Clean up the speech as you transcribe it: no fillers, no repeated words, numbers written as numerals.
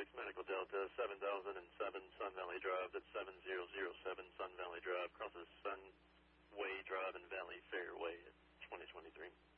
Medical Delta, 7007 Sun Valley Drive. That's 7007 Sun Valley Drive. Crosses Sunway Drive and Valley Fairway at 2023.